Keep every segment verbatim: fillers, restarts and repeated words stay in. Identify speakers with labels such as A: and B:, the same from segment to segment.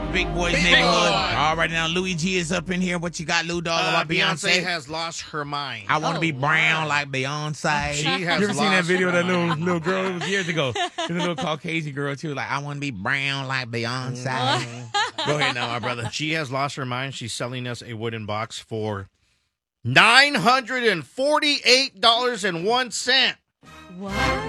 A: Big Boys
B: Big
A: Neighborhood.
B: Boy.
A: All right, now Luigi is up in here. What you got, Lou Dog,
B: Uh,
A: about
B: Beyonce
A: Beyonce?
B: has lost her mind.
A: I want to
C: Oh,
A: be brown
C: wow.
A: like Beyonce.
B: She has
A: You ever
B: lost
A: seen that video of
B: her
A: that little
B: mind.
A: little girl? It was years ago. The little Caucasian girl too. Like I want to be brown like Beyonce. Go ahead now, my brother.
B: She has lost her mind. She's selling us a wooden box for nine hundred and forty-eight dollars and one cent.
C: What?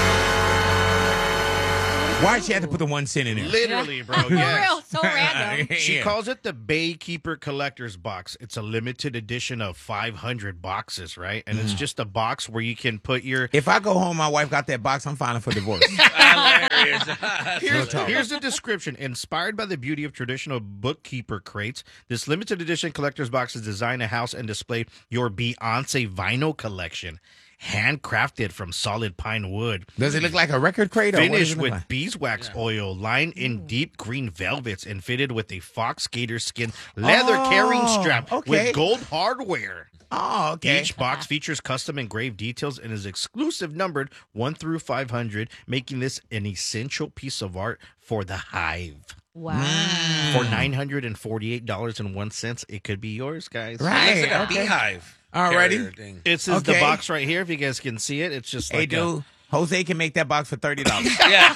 A: Why'd she have to put the one cent in there?
B: Literally, bro.
C: For
B: Yes.
C: real, so random.
B: She
A: Yeah.
B: calls it the Baykeeper Collector's Box. It's a limited edition of five hundred boxes, right? And it's just a box where you can put your.
A: If I go home, my wife got that box, I'm filing for divorce.
D: Hilarious.
B: Here's,
A: talk.
B: here's the description. Inspired by the beauty of traditional bookkeeper crates, this limited edition collector's box is designed to house and display your Beyonce vinyl collection. Handcrafted from solid pine wood.
A: Does it look like a record crate? Or what does
B: Finished
A: it look
B: with
A: like?
B: beeswax oil, lined in deep green velvets, and fitted with a fox gator skin leather
A: Oh,
B: carrying strap
A: okay.
B: with gold hardware.
A: Oh, okay.
B: Each box features custom engraved details and is exclusive numbered one through five hundred, making this an essential piece of art for the Hive.
C: Wow.
A: Mm.
B: For nine hundred forty-eight dollars and one cent, it could be yours, guys.
A: Right.
D: It's like a
A: okay.
D: beehive.
A: Alrighty.
D: carrier thing.
B: This is the
A: Okay.
B: box right here. If you guys can see it, it's just
A: Hey,
B: like a-
A: dude, Jose can make that box for thirty dollars.
D: Yeah.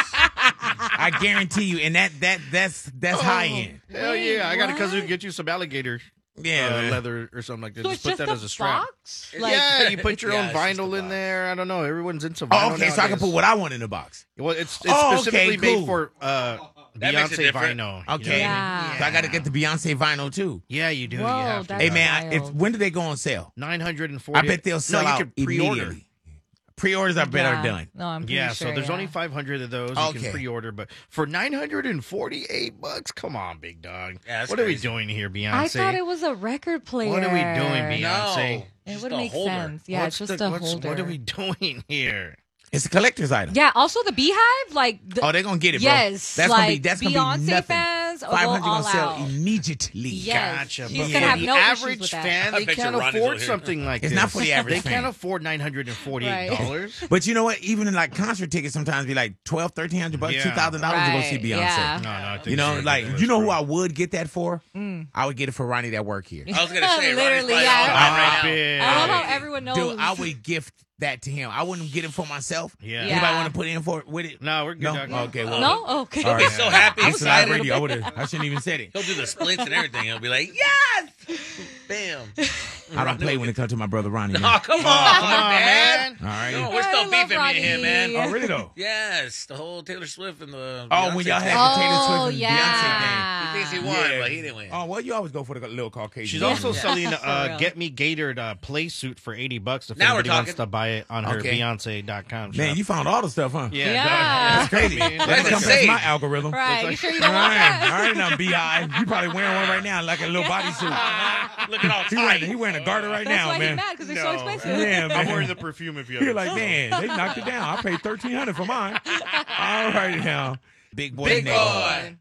A: I guarantee you, and that that that's that's high end.
B: Hell
C: Wait,
B: yeah! I got a cousin who
C: what?
B: get you some alligator
A: Yeah,
B: uh,
A: man.
B: leather or something like that.
C: So
B: Just
C: it's
B: put
C: just
B: that
C: a
B: as a strap.
C: box?
B: yeah, you put your
D: Yeah,
B: own
D: it's just a
B: vinyl in
D: box.
B: there. I don't know. Everyone's into vinyl.
A: Oh, okay, so I can
B: nowadays.
A: put what I want in the box.
B: Well, it's it's
A: Oh, okay,
B: specifically
A: cool.
B: made for uh,
D: That makes it
B: Beyonce
D: different.
B: vinyl. you
A: Okay,
B: know?
C: Yeah.
A: so I got to get the Beyonce vinyl too.
B: Yeah, you do.
C: Whoa,
B: you have to.
C: that's
A: Hey man, if
C: wild.
A: when do they go on sale?
B: nine hundred and forty.
A: I bet they'll sell
B: no, you
A: out
B: can pre-order.
A: immediately. Pre-orders, I bet,
C: Yeah.
A: are done.
C: No, I'm pretty
B: Yeah,
C: sure,
B: so there's
C: yeah.
B: only five hundred of those you
A: Okay.
B: can pre-order, but for nine hundred forty-eight bucks, come on, big dog.
D: Yeah, that's
B: what are we
D: crazy.
B: doing here, Beyonce?
C: I thought it was a record player.
B: What are we doing, Beyonce?
D: No.
C: It
D: Just
C: would
D: a
C: make
D: holder.
C: sense. Yeah,
B: What's
C: it's just
B: the-
C: a
B: what's-
C: holder.
B: What are we doing here?
A: It's a collector's item.
C: Yeah, also the Beehive, like the,
A: Oh, they're gonna get it, bro.
C: yes,
A: that's
C: like
A: gonna be that's gonna
C: Beyonce
A: be nothing.
C: fans will
A: Five
C: go
A: hundred
C: all
A: gonna sell
C: out.
A: immediately.
C: Yes,
B: Gotcha.
C: she's
B: But
C: gonna
B: for
C: have
B: the
C: no issues
B: average
C: with that.
B: fan,
D: I
B: they
D: picture
B: can't
D: Ronnie's
B: afford
D: over here.
B: something like
A: It's
B: this.
A: not for the average
B: They
A: fan.
B: can't afford nine hundred and forty-eight dollars.
A: But you know what? Even in like concert tickets, sometimes be like twelve, thirteen hundred bucks,
B: Yeah.
A: two thousand dollars to go see
C: Right,
A: Beyonce.
C: yeah.
B: No, no, I think
A: You know,
B: it's
A: like
B: ridiculous,
A: you know who
B: bro.
A: I would get that for?
C: Mm.
A: I would get it for Ronnie that work here.
D: I was gonna say,
C: Literally,
D: Ronnie's
C: yeah.
D: probably on right
B: Stop
D: now.
B: it.
C: I love how everyone knows.
A: Dude, I would gift that to him. I wouldn't get it for myself.
B: Yeah.
C: Yeah.
A: Anybody want to put in for with it?
B: No, we're good.
A: No.
B: dog.
A: Okay. Well,
C: no, okay.
A: All
D: He'll be
A: right.
D: so happy.
A: It's live
D: excited.
A: radio. I would have. I shouldn't even said it.
D: He'll do the splits and everything. He'll be like, yes! Bam.
A: I don't play when it comes to my brother Ronnie. Man.
D: Oh, come on,
B: Come on,
D: man.
B: man.
A: All right.
D: No, we're
C: I
D: still
C: love
D: beefing, me and him, man.
C: Ronnie.
A: Oh, really though?
D: Yes, the whole Taylor Swift and the.
A: Oh, when
D: Beyonce
A: y'all
D: thing.
A: had the Taylor
C: Oh,
A: Swift and
C: yeah.
D: He thinks he won,
A: Yeah.
D: but he didn't win.
A: Oh, well, you always go for the little Caucasian.
B: She's
A: Yeah.
B: also
D: Yeah.
B: selling
C: For
B: uh,
C: real.
B: Get Me Gator'd uh, play suit for eighty bucks if
D: Now we're
B: anybody wants
D: talking.
B: to buy it on her
A: Okay.
B: Beyonce dot com.
A: Man,
B: shop.
A: you found all the stuff, huh?
B: yeah,
C: Yeah.
B: dog.
A: That's crazy.
B: Man,
A: That's
D: That's
A: come past
D: insane.
A: my algorithm.
C: Right.
B: like-
C: You sure you
A: All
C: don't want
A: right,
C: that?
A: all right now, Beehive. You probably wearing one right now, like a little bodysuit.
D: Look at all
A: He wearing,
D: tight.
A: he wearing a garter right
C: That's
A: now,
C: why
A: man.
C: he's mad because they're so
B: No.
C: expensive.
A: Yeah, man.
B: I'm wearing the perfume if you
A: You're
B: ever
A: like,
B: saw.
A: man, they knocked it down. I paid thirteen hundred for mine. All right now, big boy,
D: Big
A: neighborhood.
D: boy.